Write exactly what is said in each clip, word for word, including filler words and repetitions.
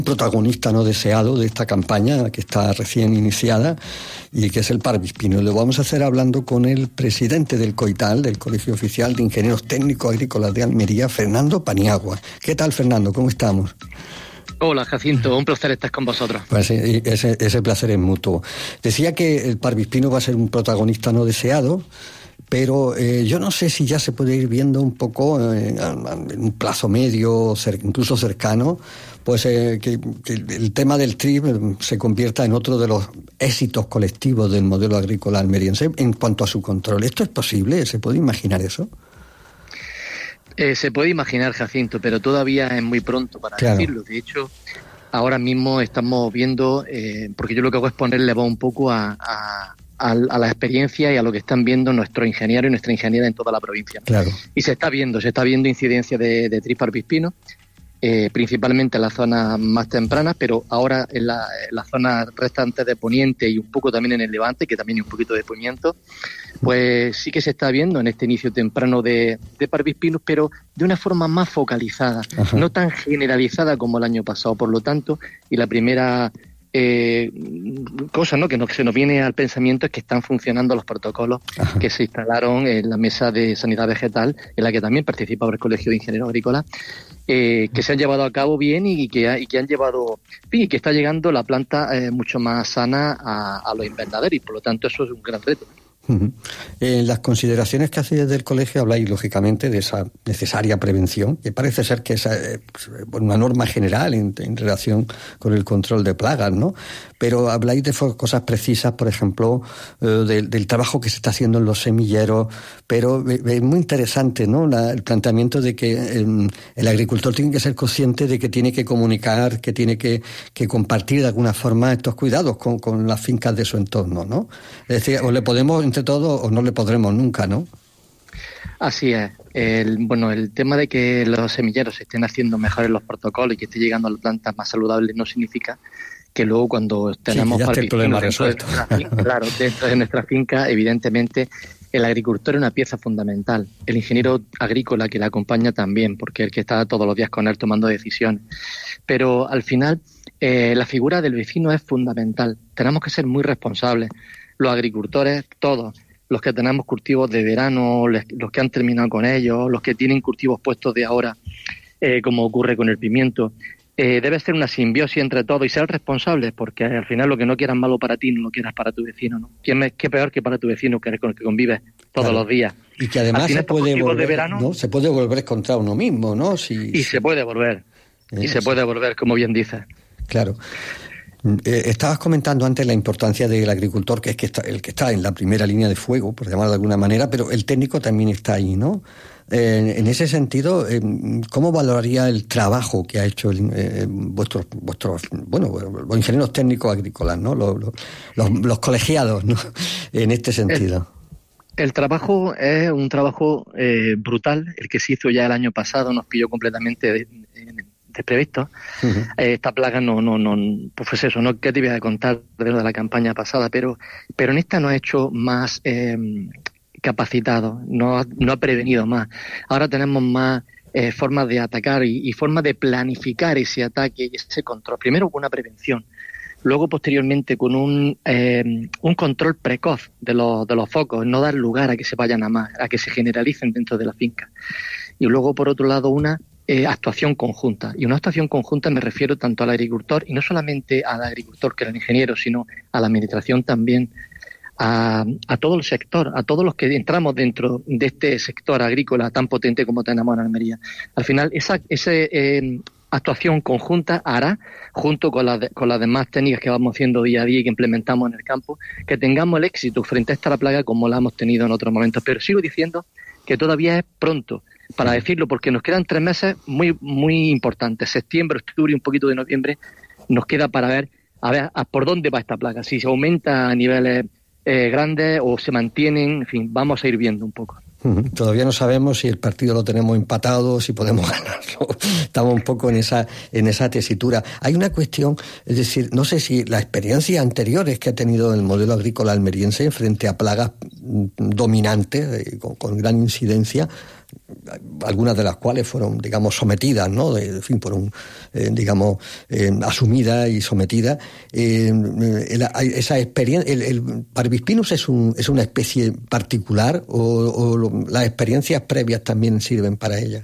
protagonista no deseado de esta campaña que está recién iniciada y que es el parvispino. Y lo vamos a hacer hablando con el presidente del COITAL, del Colegio Oficial de Ingenieros Técnicos Agrícolas de Almería, Fernando Paniagua. ¿Qué tal, Fernando? ¿Cómo estamos? Hola, Jacinto, un placer estar con vosotros. Pues ese, ese placer es mutuo. Decía que el parvispino va a ser un protagonista no deseado, pero eh, yo no sé si ya se puede ir viendo un poco eh, en un plazo medio, cer- incluso cercano, pues eh, que, que el tema del T R I P se convierta en otro de los éxitos colectivos del modelo agrícola almeriense en cuanto a su control. ¿Esto es posible? ¿Se puede imaginar eso? Eh, se puede imaginar, Jacinto, pero todavía es muy pronto para claro. decirlo. De hecho, ahora mismo estamos viendo, eh, porque yo lo que hago es ponerle voz un poco a, a, a, a la experiencia y a lo que están viendo nuestros ingenieros y nuestra ingeniera en toda la provincia. Claro. Y se está viendo, se está viendo incidencia de, de T R I P parvispino, eh, principalmente en las zonas más tempranas, pero ahora en la, en la zona restante de Poniente y un poco también en el Levante, que también hay un poquito de pimiento, pues sí que se está viendo en este inicio temprano de, de parvispinos, pero de una forma más focalizada, Ajá. no tan generalizada como el año pasado. Por lo tanto, y la primera eh, cosa ¿no? que nos, se nos viene al pensamiento es que están funcionando los protocolos Ajá. que se instalaron en la mesa de sanidad vegetal, en la que también participa el Colegio de Ingenieros Agrícolas, eh, que se han llevado a cabo bien y que, ha, y que han llevado, y que está llegando la planta eh, mucho más sana a, a los invernaderos, y por lo tanto eso es un gran reto. Uh-huh. En las consideraciones que hacéis desde el colegio habláis lógicamente de esa necesaria prevención, que parece ser que es una norma general en, en relación con el control de plagas, ¿no? Pero habláis de cosas precisas, por ejemplo, eh, de, del trabajo que se está haciendo en los semilleros, pero es muy interesante, ¿no? La, el planteamiento de que eh, el agricultor tiene que ser consciente de que tiene que comunicar, que tiene que, que compartir de alguna forma estos cuidados con, con las fincas de su entorno, ¿no? Es decir, o le podemos entre todos o no le podremos nunca, ¿no? Así es. El, bueno, el tema de que los semilleros estén haciendo mejores los protocolos y que esté llegando a las plantas más saludables no significa que luego cuando tenemos sí, el problema resuelto. De finca, claro, dentro de nuestra finca, evidentemente, el agricultor es una pieza fundamental. El ingeniero agrícola que le acompaña también, porque es el que está todos los días con él tomando decisiones. Pero al final, eh, la figura del vecino es fundamental. Tenemos que ser muy responsables. Los agricultores, todos, los que tenemos cultivos de verano, los que han terminado con ellos, los que tienen cultivos puestos de ahora, eh, como ocurre con el pimiento, eh, debe ser una simbiosis entre todos y ser responsables, porque al final lo que no quieras malo para ti no lo quieras para tu vecino, ¿no? ¿Quién qué peor que para tu vecino, que con el que convives todos claro. los días? Y que además se puede, volver, verano, ¿no? se puede volver contra uno mismo, ¿no? Si, y si... se puede volver, eh, y se sí. puede volver, como bien dices. Claro. Eh, estabas comentando antes la importancia del agricultor, que es que está, el que está en la primera línea de fuego, por llamarlo de alguna manera, pero el técnico también está ahí, ¿no? Eh, en ese sentido, eh, ¿cómo valoraría el trabajo que ha hecho el, eh, vuestros, vuestros, bueno, los ingenieros técnicos agrícolas, ¿no? Los, los, los, los colegiados, ¿no? En este sentido. El, el trabajo es un trabajo eh, brutal, el que se hizo ya el año pasado, nos pilló completamente de, de, desprevisto. Uh-huh. Eh, esta plaga no, no, no, pues eso, no qué te voy a contar de la campaña pasada, pero, pero en esta nos ha hecho más eh, capacitados, no ha, no ha prevenido más. Ahora tenemos más eh, formas de atacar y, y formas de planificar ese ataque y ese control. Primero con una prevención, luego posteriormente con un, eh, un control precoz de los, de los focos, no dar lugar a que se vayan a más, a que se generalicen dentro de la finca. Y luego, por otro lado, una Eh, actuación conjunta. Y una actuación conjunta me refiero tanto al agricultor, y no solamente al agricultor que era el ingeniero, sino a la administración también, a, a todo el sector, a todos los que entramos dentro de este sector agrícola tan potente como tenemos en Almería. Al final, esa, esa eh, actuación conjunta hará, junto con, la de, con las demás técnicas que vamos haciendo día a día y que implementamos en el campo, que tengamos el éxito frente a esta plaga como la hemos tenido en otros momentos. Pero sigo diciendo que todavía es pronto para decirlo, porque nos quedan tres meses muy muy importantes, septiembre, octubre y un poquito de noviembre, nos queda para ver a ver a por dónde va esta plaga, si se aumenta a niveles eh, grandes o se mantienen, en fin, vamos a ir viendo un poco. Uh-huh. Todavía no sabemos si el partido lo tenemos empatado, si podemos ganarlo. Estamos un poco en esa en esa tesitura. Hay una cuestión, es decir, no sé si las experiencias anteriores que ha tenido el modelo agrícola almeriense frente a plagas dominantes, eh, con, con gran incidencia, algunas de las cuales fueron, digamos, sometidas, ¿no? De, en fin, por un, eh, digamos, eh, asumidas y sometidas. Eh, el, esa experiencia, el, el Parvispinus es un, es una especie particular o, o lo, las experiencias previas también sirven para ella.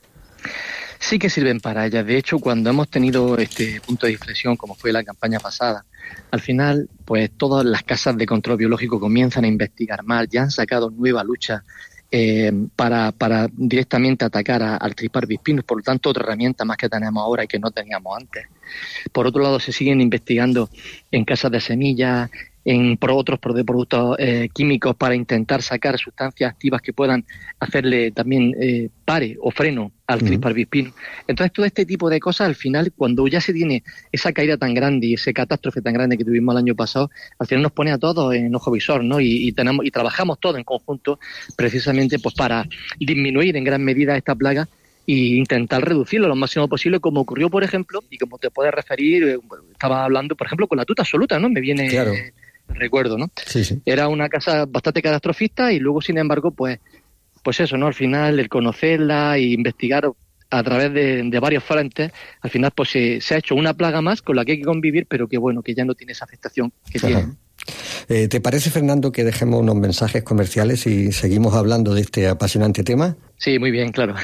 Sí que sirven para ellas. De hecho, cuando hemos tenido este punto de inflexión, como fue la campaña pasada, al final, pues todas las casas de control biológico comienzan a investigar más, ya han sacado nueva lucha eh, para, para directamente atacar a, al Parvispinus, por lo tanto, otra herramienta más que tenemos ahora y que no teníamos antes. Por otro lado, se siguen investigando en casas de semillas, en por otros productos eh, químicos para intentar sacar sustancias activas que puedan hacerle también eh, pare o freno al uh-huh. Parvispinus. Entonces, todo este tipo de cosas, al final, cuando ya se tiene esa caída tan grande y ese catástrofe tan grande que tuvimos el año pasado, al final nos pone a todos en ojo visor, ¿no? Y, y tenemos y trabajamos todos en conjunto precisamente pues para disminuir en gran medida esta plaga e intentar reducirlo lo máximo posible, como ocurrió, por ejemplo, y como te puedes referir, eh, estaba hablando, por ejemplo, con la tuta absoluta, ¿no? Me viene... Claro. Eh, recuerdo, ¿no? Sí, sí. Era una casa bastante catastrofista y luego, sin embargo, pues pues eso, ¿no? Al final, el conocerla e investigar a través de, de varios frentes, al final pues se, se ha hecho una plaga más con la que hay que convivir, pero que bueno, que ya no tiene esa afectación que Ajá. tiene. Eh, ¿Te parece, Fernando, que dejemos unos mensajes comerciales y seguimos hablando de este apasionante tema? Sí, muy bien, claro.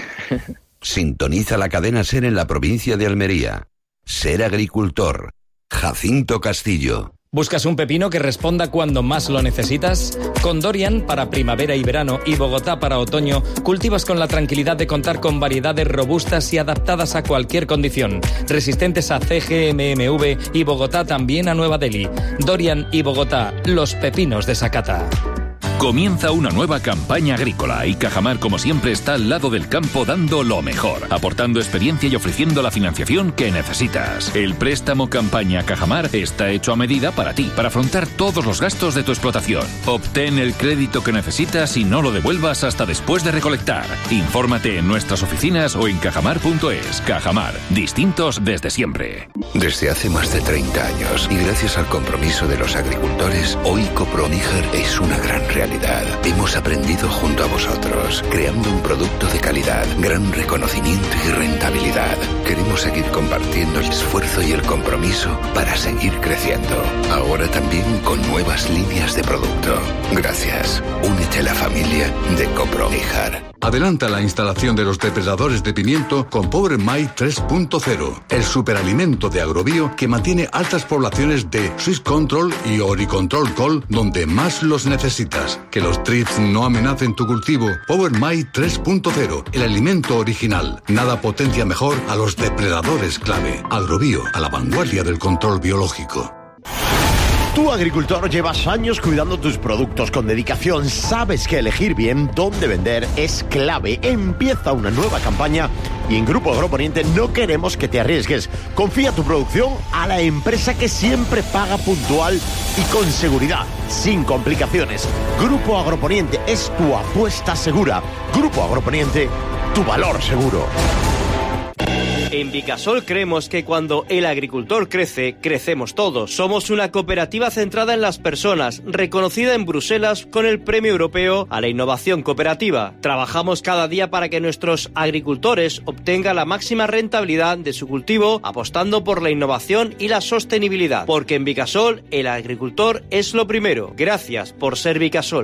Sintoniza la cadena SER en la provincia de Almería. Ser agricultor. Jacinto Castillo. ¿Buscas un pepino que responda cuando más lo necesitas? Con Dorian para primavera y verano y Bogotá para otoño, cultivas con la tranquilidad de contar con variedades robustas y adaptadas a cualquier condición, resistentes a C G M M V y Bogotá también a Nueva Delhi. Dorian y Bogotá, los pepinos de Sakata. Comienza una nueva campaña agrícola y Cajamar, como siempre, está al lado del campo dando lo mejor, aportando experiencia y ofreciendo la financiación que necesitas. El préstamo Campaña Cajamar está hecho a medida para ti, para afrontar todos los gastos de tu explotación. Obtén el crédito que necesitas y no lo devuelvas hasta después de recolectar. Infórmate en nuestras oficinas o en cajamar punto es. Cajamar, distintos desde siempre. Desde hace más de treinta años y gracias al compromiso de los agricultores, hoy Coproníger es una gran realidad. Hemos aprendido junto a vosotros, creando un producto de calidad, gran reconocimiento y rentabilidad. Queremos seguir compartiendo el esfuerzo y el compromiso para seguir creciendo. Ahora también con nuevas líneas de producto. Gracias. Únete a la familia de Coproníger. Adelanta la instalación de los depredadores de pimiento con Power My tres punto cero, el superalimento de Agrobio que mantiene altas poblaciones de Swiss Control y Oricontrol Col donde más los necesitas. Que los trips no amenacen tu cultivo. Power My tres punto cero, el alimento original. Nada potencia mejor a los depredadores clave. Agrobio, a la vanguardia del control biológico. Tú, agricultor, llevas años cuidando tus productos con dedicación. Sabes que elegir bien dónde vender es clave. Empieza una nueva campaña y en Grupo Agroponiente no queremos que te arriesgues. Confía tu producción a la empresa que siempre paga puntual y con seguridad, sin complicaciones. Grupo Agroponiente es tu apuesta segura. Grupo Agroponiente, tu valor seguro. En Vicasol creemos que cuando el agricultor crece, crecemos todos. Somos una cooperativa centrada en las personas, reconocida en Bruselas con el Premio Europeo a la Innovación Cooperativa. Trabajamos cada día para que nuestros agricultores obtengan la máxima rentabilidad de su cultivo, apostando por la innovación y la sostenibilidad. Porque en Vicasol, el agricultor es lo primero. Gracias por ser Vicasol.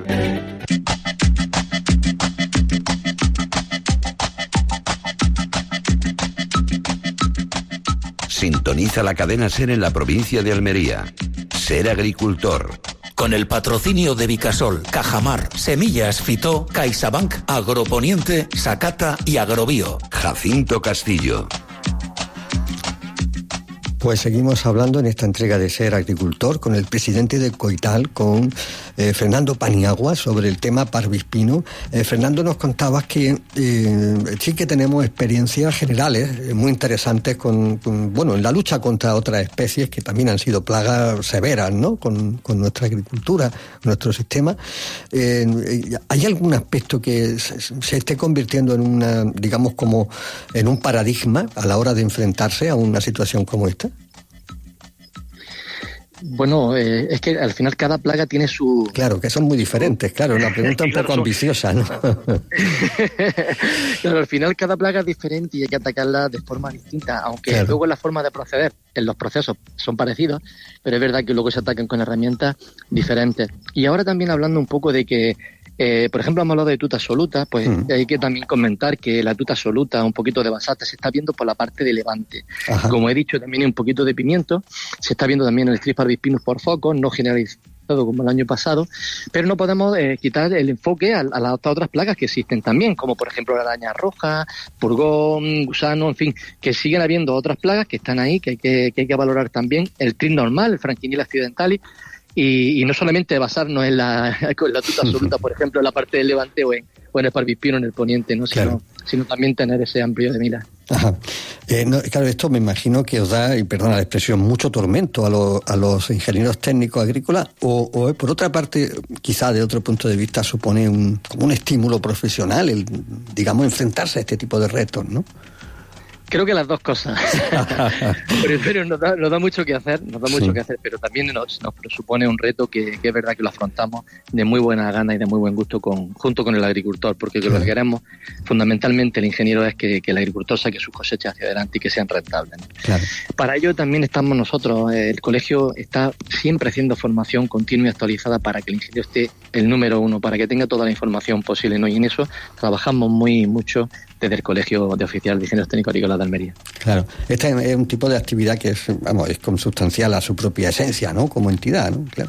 Sintoniza la cadena SER en la provincia de Almería. Ser agricultor. Con el patrocinio de Vicasol, Cajamar, Semillas Fitó, CaixaBank, Agroponiente, Sakata y Agrobio. Jacinto Castillo. Pues seguimos hablando en esta entrega de Ser Agricultor con el presidente de COITAL, con eh, Fernando Paniagua, sobre el tema Parvispino. Eh, Fernando, nos contabas que eh, sí que tenemos experiencias generales eh, muy interesantes con, con, bueno, en la lucha contra otras especies que también han sido plagas severas, ¿no? Con, con nuestra agricultura, nuestro sistema. Eh, ¿Hay algún aspecto que se, se esté convirtiendo en una, digamos, como en un paradigma a la hora de enfrentarse a una situación como esta? Bueno, eh, es que al final cada plaga tiene su... Claro, que son muy diferentes, claro, una pregunta un claro, poco son... ambiciosa, ¿no? Claro, al final cada plaga es diferente y hay que atacarla de forma distinta, aunque claro. luego la forma de proceder en los procesos son parecidos, pero es verdad que luego se atacan con herramientas diferentes. Y ahora también hablando un poco de que Eh, por ejemplo, hemos hablado de tuta absoluta, pues mm. hay que también comentar que la tuta absoluta, un poquito de basata, se está viendo por la parte de levante. Ajá. Como he dicho, también hay un poquito de pimiento, se está viendo también el Strypharis bispinus por focos, no generalizado como el año pasado, pero no podemos eh, quitar el enfoque a, a las otras plagas que existen también, como por ejemplo la araña roja, purgón, gusano, en fin, que siguen habiendo otras plagas que están ahí, que hay que, que, hay que valorar también. El tris normal, el Franquinilla accidentalis, Y, y no solamente basarnos en la, con la tuta absoluta, por ejemplo, en la parte del levante o en, o en el parvispino en el poniente, ¿no? Sino, claro. sino también tener ese amplio de mira. Ajá. Eh, no, claro, esto me imagino que os da, y perdona la expresión, mucho tormento a, lo, a los ingenieros técnicos agrícolas, o, o por otra parte, quizá de otro punto de vista, supone un, como un estímulo profesional, el, digamos, enfrentarse a este tipo de retos, ¿no? Creo que las dos cosas. pero, pero nos, da, nos da mucho que hacer, nos da mucho sí. que hacer, pero también nos, nos presupone un reto que, que es verdad que lo afrontamos de muy buena gana y de muy buen gusto con, junto con el agricultor, porque claro. lo que queremos fundamentalmente el ingeniero es que, que el agricultor saque sus cosechas hacia adelante y que sean rentables, ¿no? Claro. Para ello también estamos nosotros, el colegio está siempre haciendo formación continua y actualizada para que el ingeniero esté el número uno, para que tenga toda la información posible, ¿no? Y en eso trabajamos muy mucho desde el Colegio de Oficiales de Ingenieros Técnicos Agrícolas de Almería. Claro, este es un tipo de actividad que es, vamos, es consubstancial a su propia esencia, ¿no? Como entidad, ¿no? Claro.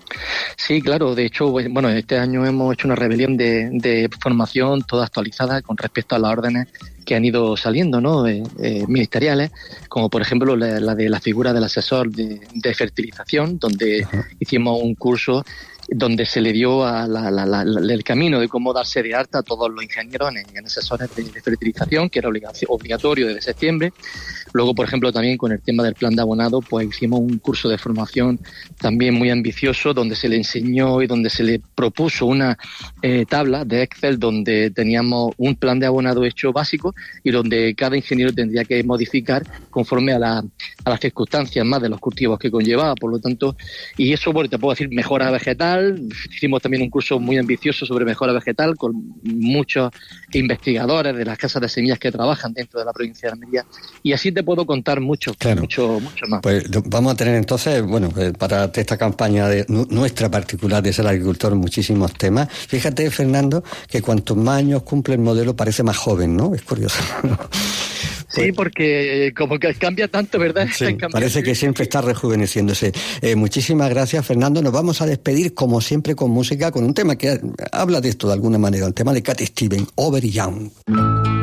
Sí, claro. De hecho, bueno, este año hemos hecho una rebelión de, de formación toda actualizada con respecto a las órdenes que han ido saliendo, ¿no? Eh, eh, ministeriales, como por ejemplo la, la de la figura del asesor de, de fertilización, donde Ajá. hicimos un curso donde se le dio a la, la, la, la, el camino de cómo darse de alta a todos los ingenieros en, en asesores de, de fertilización, que era obligatorio desde septiembre. Luego, por ejemplo, también con el tema del plan de abonado, pues hicimos un curso de formación también muy ambicioso, donde se le enseñó y donde se le propuso una eh, tabla de Excel donde teníamos un plan de abonado hecho básico y donde cada ingeniero tendría que modificar conforme a, la, a las circunstancias más de los cultivos que conllevaba. Por lo tanto, y eso, bueno, te puedo decir, mejora vegetal. Hicimos también un curso muy ambicioso sobre mejora vegetal con muchos investigadores de las casas de semillas que trabajan dentro de la provincia de Almería, y así te puedo contar mucho, claro. mucho, mucho más. Pues vamos a tener entonces, bueno, para esta campaña de nuestra particular de ser agricultor, muchísimos temas. Fíjate, Fernando, que cuantos más años cumple el modelo parece más joven, ¿no? Es curioso. Sí, porque como que cambia tanto, ¿verdad? Sí, parece que siempre está rejuveneciéndose. Eh, muchísimas gracias, Fernando. Nos vamos a despedir, como siempre, con música, con un tema que habla de esto de alguna manera, el tema de Cat Stevens, Over Young.